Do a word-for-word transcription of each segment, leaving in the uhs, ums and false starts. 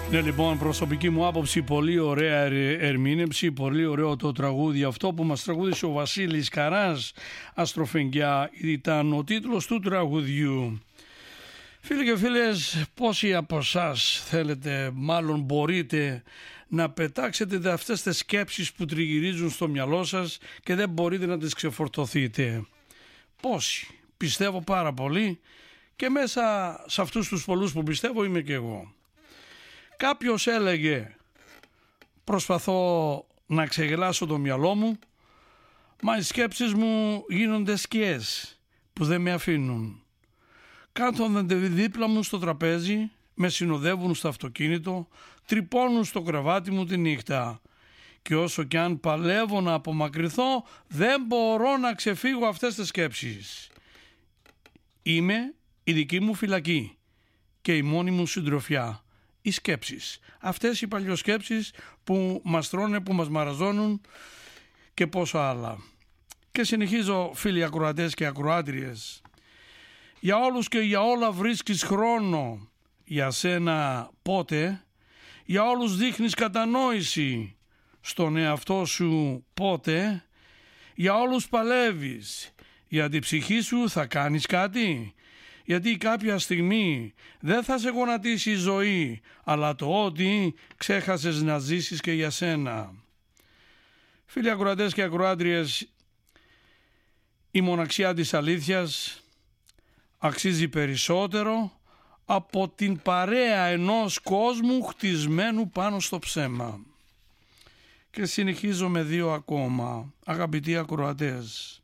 Ναι, λοιπόν, προσωπική μου άποψη, πολύ ωραία ερμήνευση, πολύ ωραίο το τραγούδι αυτό που μας τραγούδισε ο Βασίλης Καράς, Αστροφενγκιά, ήταν ο τίτλος του τραγουδιού. Φίλοι και φίλες, πόσοι από εσάς θέλετε, μάλλον μπορείτε να πετάξετε αυτές τις σκέψεις που τριγυρίζουν στο μυαλό σας και δεν μπορείτε να τις ξεφορτωθείτε? Πόσοι? Πιστεύω πάρα πολύ, και μέσα σε αυτούς τους πολλούς που πιστεύω είμαι και εγώ. Κάποιος έλεγε, προσπαθώ να ξεγελάσω το μυαλό μου, μα οι σκέψεις μου γίνονται σκιές που δεν με αφήνουν. Κάθονται δίπλα μου στο τραπέζι, με συνοδεύουν στο αυτοκίνητο, τρυπώνουν στο κρεβάτι μου τη νύχτα. Και όσο κι αν παλεύω να απομακρυνθώ, δεν μπορώ να ξεφύγω αυτές τις σκέψεις. Είμαι η δική μου φυλακή και η μόνη μου συντροφιά. Οι σκέψεις, αυτές οι παλιοσκέψεις που μας τρώνε, που μας μαραζώνουν και πόσα άλλα. Και συνεχίζω, φίλοι ακροατές και ακροάτριες. Για όλους και για όλα βρίσκεις χρόνο, για σένα πότε? Για όλους δείχνεις κατανόηση, στον εαυτό σου πότε? Για όλους παλεύεις, για την ψυχή σου θα κάνεις κάτι? Γιατί κάποια στιγμή δεν θα σε γονατίσει η ζωή, αλλά το ότι ξέχασες να ζήσεις και για σένα. Φίλοι ακροατές και ακροάτριες, η μοναξιά της αλήθειας αξίζει περισσότερο από την παρέα ενός κόσμου χτισμένου πάνω στο ψέμα. Και συνεχίζω με δύο ακόμα, αγαπητοί ακροατές.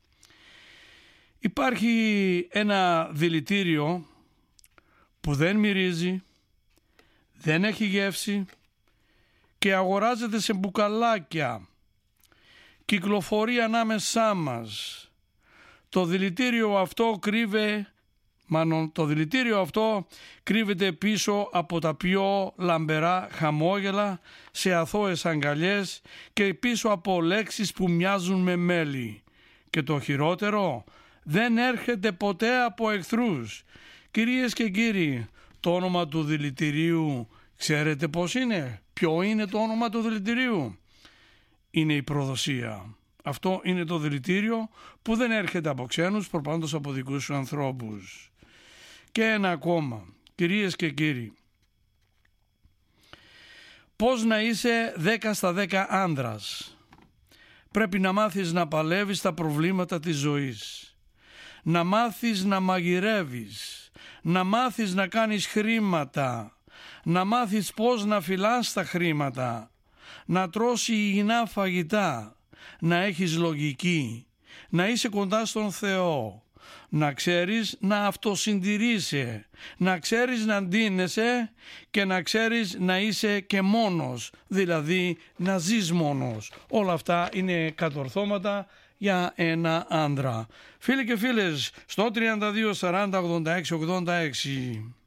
Υπάρχει ένα δηλητήριο που δεν μυρίζει, δεν έχει γεύση και αγοράζεται σε μπουκαλάκια. Κυκλοφορεί ανάμεσά μας. Το δηλητήριο αυτό κρύβε, μάλλον το δηλητήριο αυτό κρύβεται πίσω από τα πιο λαμπερά χαμόγελα, σε αθώες αγκαλιές και πίσω από λέξεις που μοιάζουν με μέλι. Και το χειρότερο, δεν έρχεται ποτέ από εχθρούς. Κυρίες και κύριοι, το όνομα του δηλητηρίου ξέρετε πώς είναι? Ποιο είναι το όνομα του δηλητηρίου? Είναι η προδοσία. Αυτό είναι το δηλητήριο που δεν έρχεται από ξένους, προπάντως από δικούς σου ανθρώπους. Και ένα ακόμα, κυρίες και κύριοι. Πώς να είσαι δέκα στα δέκα άνδρας? Πρέπει να μάθεις να παλεύεις τα προβλήματα της ζωής. Να μάθεις να μαγειρεύεις, να μάθεις να κάνεις χρήματα, να μάθεις πώς να φυλάς τα χρήματα, να τρως υγιεινά φαγητά, να έχεις λογική, να είσαι κοντά στον Θεό, να ξέρεις να αυτοσυντηρείσαι, να ξέρεις να ντύνεσαι και να ξέρεις να είσαι και μόνος, δηλαδή να ζεις μόνος. Όλα αυτά είναι κατορθώματα για ένα άντρα. Φίλοι και φίλες, στο τριάντα δύο σαράντα ογδόντα έξι ογδόντα έξι.